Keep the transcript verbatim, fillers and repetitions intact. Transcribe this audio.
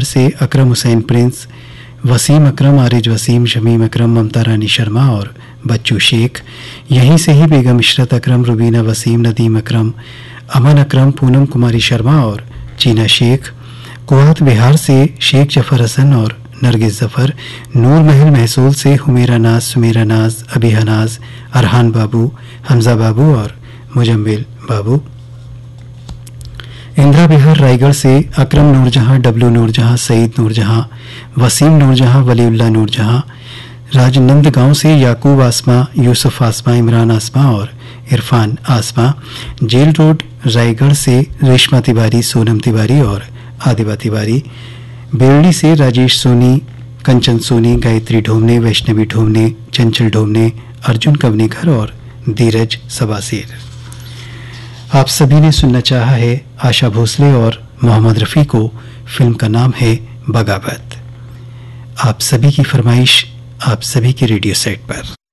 से अकरम हुसैन प्रिंस, वसीम अकरम, आरिज वसीम, शमीम अकरम, ममता रानी शर्मा और बच्चू शेख। यहीं से ही बेगम इशरत अकरम, रुबीना वसीम, नदीम अकरम, अमन अकरम, पूनम कुमारी शर्मा और चीना शेख। कुवैत बिहार से शेख जफर हसन और नरगिस जफर। नूर महल महसूल से हुमेरा नाज, सुमेरा नाज, अबीहा नाज, अरहान बाबू, हमजा बाबू और मुजम्मिल बाबू। इंदिरा बिहार रायगढ़ से अकरम नूरजहां, डब्लू नूरजहां, सईद नूरजहां, वसीम नूरजहां, वलीउल्लाह नूरजहां। राजनंदगांव से याकूब आसमा, यूसुफ आसमा, इमरान आसमा और इरफान आसमा। जेल रोड रायगढ़ से रेशमा तिवारी, सोनम तिवारी और आदिबा तिवारी। बेरड़ी से राजेश सोनी, कंचन सोनी, गायत्री ढोमने, वैष्णवी ढोमने, चंचल ढोमने, अर्जुन कवनीकर और धीरज सबासीर। आप सभी ने सुनना चाहा है आशा भोसले और मोहम्मद रफ़ी को। फिल्म का नाम है बगावत। आप सभी की फरमाइश आप सभी के रेडियो सेट पर।